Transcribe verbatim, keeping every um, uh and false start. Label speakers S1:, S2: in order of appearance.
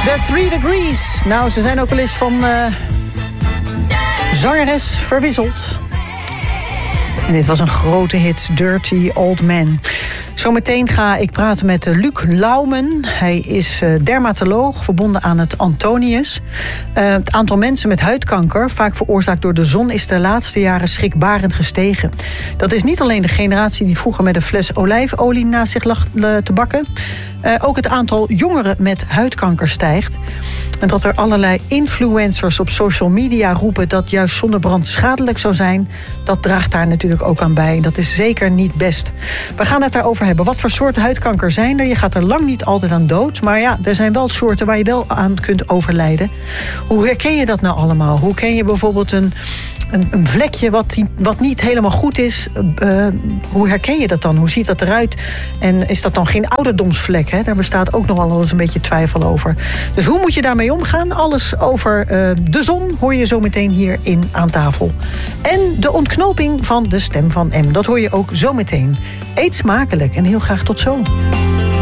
S1: The Three Degrees. Nou, ze zijn ook wel eens van uh, zangeres verwisseld. En dit was een grote hit, Dirty Old Man. Zometeen ga ik praten met Luc Laumen. Hij is uh, dermatoloog, verbonden aan het Antonius. Uh, het aantal mensen met huidkanker, vaak veroorzaakt door de zon, is de laatste jaren schrikbarend gestegen. Dat is niet alleen de generatie die vroeger met een fles olijfolie naast zich lag te bakken. Uh, ook het aantal jongeren met huidkanker stijgt. En dat er allerlei influencers op social media roepen dat juist zonnebrand schadelijk zou zijn, dat draagt daar natuurlijk ook aan bij. Dat is zeker niet best. We gaan het daarover hebben. Wat voor soorten huidkanker zijn er? Je gaat er lang niet altijd aan dood. Maar ja, er zijn wel soorten waar je wel aan kunt overlijden. Hoe herken je dat nou allemaal? Hoe ken je bijvoorbeeld een, een, een vlekje wat, die, wat niet helemaal goed is? Uh, hoe herken je dat dan? Hoe ziet dat eruit? En is dat dan geen ouderdomsvlek? Hè? Daar bestaat ook nog wel eens een beetje twijfel over. Dus hoe moet je daarmee omgaan? Alles over uh, de zon hoor je zo meteen hier in Aan Tafel. En de ontknoping van de stem van M. Dat hoor je ook zo meteen. Eet smakelijk en heel graag tot zo.